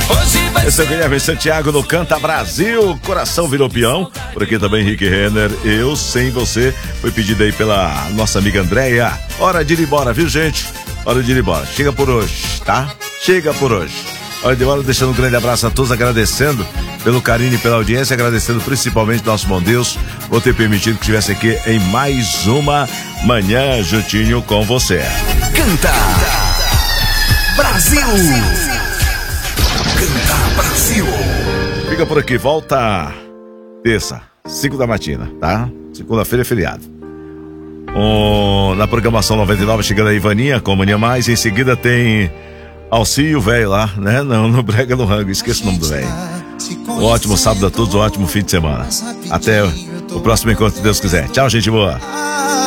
Esse é o Guilherme Santiago no Canta Brasil, coração virou peão. Por aqui também Rick Renner, Eu Sem Você. Foi pedido aí pela nossa amiga Andréia. Hora de ir embora, viu, gente? Hora de ir embora. Chega por hoje, tá? Chega por hoje. Hora de ir embora, deixando um grande abraço a todos, agradecendo pelo carinho e pela audiência, agradecendo principalmente nosso bom Deus por ter permitido que estivesse aqui em mais uma manhã juntinho com você. Canta Brasil! Canta Brasil! Fica por aqui, volta terça, 5 da matina, tá? Segunda-feira é feriado. Na programação 99 chegando a Ivaninha com Mania Mais. Em seguida tem Alcio, velho lá, né? Não, no Brega no Rango, esqueço o nome do velho. Um ótimo sábado a todos, um ótimo fim de semana. Até o próximo encontro, se Deus quiser. Tchau, gente boa.